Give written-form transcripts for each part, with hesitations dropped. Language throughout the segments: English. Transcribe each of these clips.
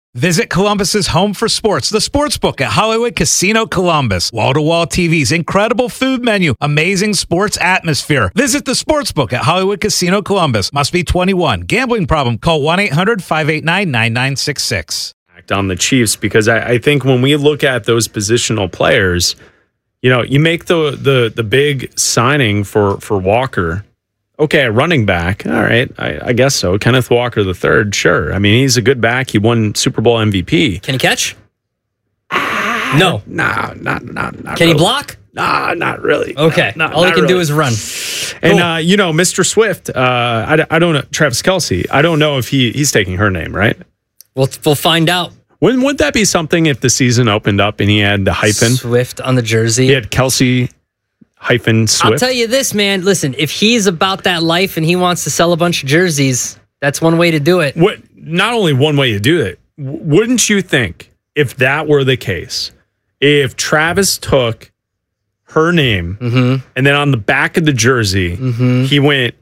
Visit Columbus's home for sports, the Sportsbook at Hollywood Casino Columbus. Wall-to-wall TVs, incredible food menu, amazing sports atmosphere. Visit the Sportsbook at Hollywood Casino Columbus. Must be 21. Gambling problem? Call 1-800-589-9966. On the Chiefs, because I think when we look at those positional players, you make the big signing for Walker. Okay, running back. All right, I guess so. Kenneth Walker III, sure. I mean, he's a good back. He won Super Bowl MVP. Can he catch? No. Nah, not Can he block? Nah, not really. Okay. All he can do is run. And, Mr. Swift, I don't know, Travis Kelce, I don't know if he's taking her name, right? We'll find out. Wouldn't that be something if the season opened up and he had the hyphen? Swift on the jersey. He had Kelce Swift. I'll tell you this, man. Listen, if he's about that life and he wants to sell a bunch of jerseys, that's one way to do it. Not only one way to do it, wouldn't you think, if that were the case, if Travis took her name and then on the back of the jersey, he went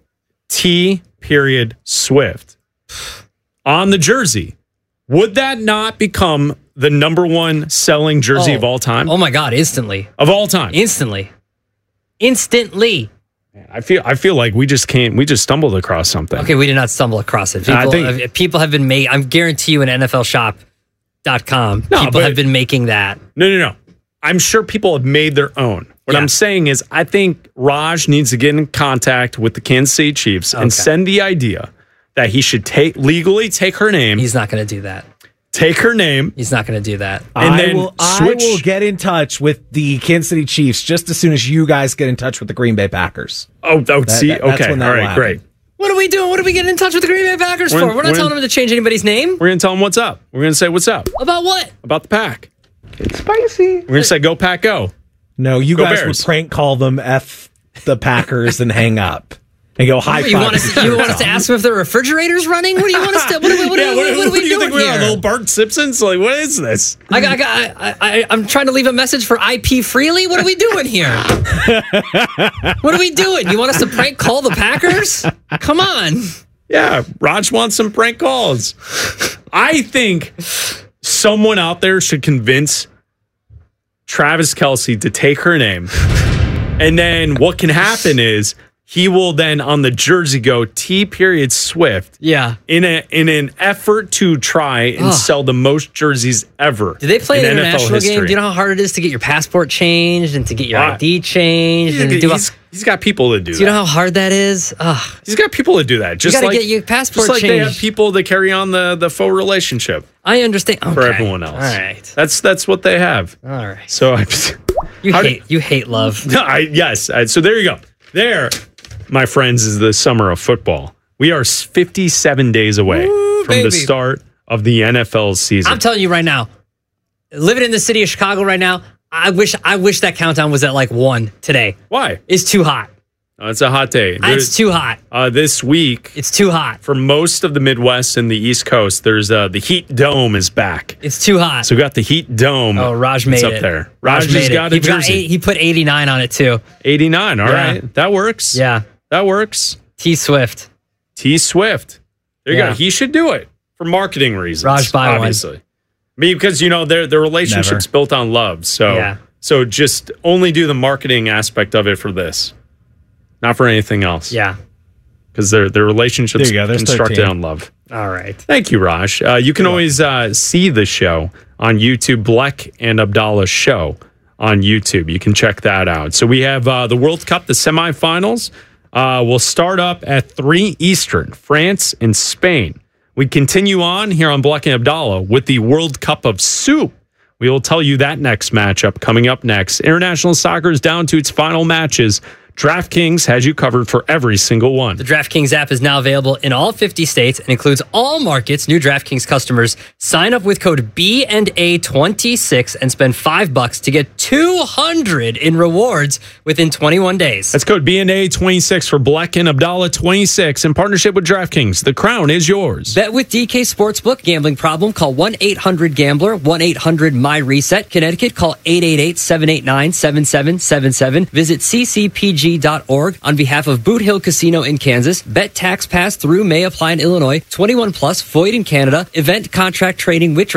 T.Swift on the jersey, would that not become the number one selling jersey of all time? Oh my God, instantly. Of all time. Instantly. I feel like we just stumbled across something. Okay, we did not stumble across it. People have been made. I guarantee you in NFLshop.com, people have been making that. No. I'm sure people have made their own. What I'm saying is, I think Raj needs to get in contact with the Kansas City Chiefs and send the idea that he should legally take her name. He's not going to do that. Take her name. He's not going to do that. And I will get in touch with the Kansas City Chiefs just as soon as you guys get in touch with the Green Bay Packers. Okay. All right, great. What are we doing? What are we getting in touch with the Green Bay Packers for? We're not telling them to change anybody's name. We're going to tell them what's up. We're going to say what's up. About what? About the Pack. It's spicy. We're going to say, go Pack, go. No, you Go guys Bears. would prank call them F the Packers and hang up. And go high five. You want us to ask them if their refrigerator's running? What do you want us to? What are we do you think doing we are, here? little Bart Simpsons? Like, what is this? I'm trying to leave a message for IP Freely. What are we doing here? What are we doing? You want us to prank call the Packers? Come on. Yeah, Raj wants some prank calls. I think someone out there should convince Travis Kelce to take her name. And then what can happen is he will then on the jersey go T.Swift. Yeah. In an effort to try and sell the most jerseys ever. Do they play an international history. game? Do you know how hard it is to get your passport changed and to get your ID changed? He's got people to do that. Do you know how hard that is? He's got people to do that. Just you got to like, get your passport just like changed. they have people to carry on the faux relationship. I understand. Okay. For everyone else. All right. That's what they have. All right. So you hate love. Yes. So there you go. There, my friends, is the summer of football. We are 57 days away from the start of the NFL season. I'm telling you right now, living in the city of Chicago right now, I wish that countdown was at like 1 today. Why? It's too hot. It's a hot day. It's too hot. This week, it's too hot. For most of the Midwest and the East Coast, there's the Heat Dome is back. It's too hot. So we got the Heat Dome. Oh, Raj made it. Up there. Raj just got a jersey. He put 89 on it too. 89. All right. That works. Yeah. That works. T.Swift. There you go. He should do it for marketing reasons. Raj, buy obviously. I mean, because their relationship's built on love. So just only do the marketing aspect of it for this, not for anything else. Yeah, because their relationship's constructed on love. All right. Thank you, Raj. You can always see the show on YouTube, Bleck and Abdallah Show on YouTube. You can check that out. So we have the World Cup, the semifinals. We'll start up at 3 Eastern, France and Spain. We continue on here on Bleck and Abdallah with the World Cup of Soup. We will tell you that next matchup coming up next. International soccer is down to its final matches. DraftKings has you covered for every single one. The DraftKings app is now available in all 50 states and includes all markets. New DraftKings customers sign up with code B&A26 and spend $5 to get $200 in rewards within 21 days. That's code B&A26 for Bleck and Abdallah 26 in partnership with DraftKings. The crown is yours. Bet with DK Sportsbook. Gambling problem? Call 1-800-GAMBLER. 1-800-MY-RESET. Connecticut. Call 888-789-7777. Visit ccpg.org on behalf of Boot Hill Casino in Kansas. Bet tax pass through may apply in Illinois. 21 plus, void in Canada. Event contract trading with